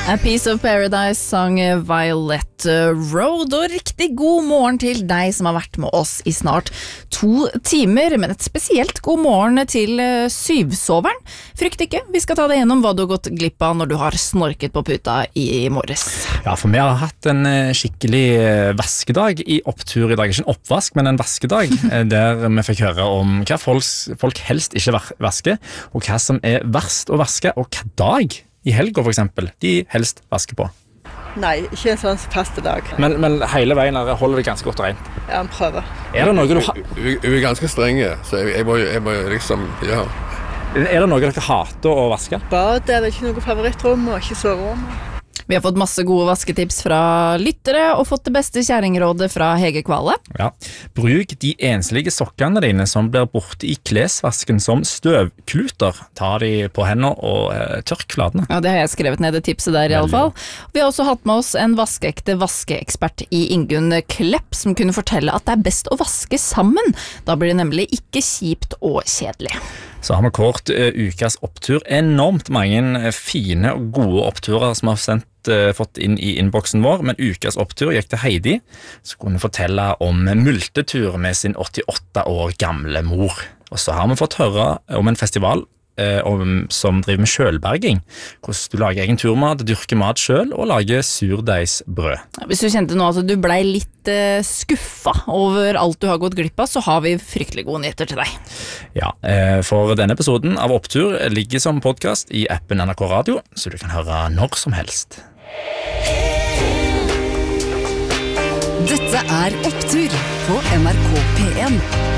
A Piece of Paradise sang Violet Road, og riktig god morgen til deg som har vært med oss i snart 2 timer, men et spesielt god morgen til syvsoveren. Frykt ikke, vi skal ta deg gjennom hva du har gått glipp av når du har snorket på puta i morges. Ja, for vi har hatt en skikkelig vaskedag i opptur i dag, ikke en oppvask, men en vaskedag, der vi fikk høre om hva folk helst ikke vasker, og hva som er verst å vaske, og hva dag i helga for eksempel, de helst vasker på. Nei, ikke en sånn faste dag. Men hele veien her holder det ganske godt rent. Ja, han prøver. Er det noe du Hun er ganske strenge, så jeg må liksom, ja. Er det noe dere hater å vaske? Bad er det ikke noe favorittrom, og ikke soverom. Vi har fått masse gode vasketips fra lyttere, og fått det beste kjæringrådet fra Hege Kvale. Ja, bruk de enslige sokkene dine som blir borte i klesvasken som støvkluter. Ta de på hendene og tørk fladene. Ja, det har jeg skrevet ned det tipset der i alle fall. Vi har også hatt med oss en vaskeekte vaskeekspert i Ingunn Klepp, som kunne fortelle at det er best å vaske sammen. Da blir det nemlig ikke kjipt og kjedelig. Så har vi kort ukas opptur. Enormt mange fine og gode oppturer som har fått inn i innboksen vår, men ukas opptur gikk til Heidi, som kunne fortelle om multetur med sin 88 år gamle mor. Og så har vi fått høre om en festival som driver med kjølberging, hvordan du lager egen turmat, dyrker mat selv og lager surdeigsbrød. Hvis du kjente nå at du ble litt skuffa over alt du har gått glipp av, så har vi fryktelig gode nyheter til deg. Ja, for denne episoden av Opptur ligger som podcast i appen NRK Radio, så du kan høre når som helst. Dette er Opptur på NRK P1.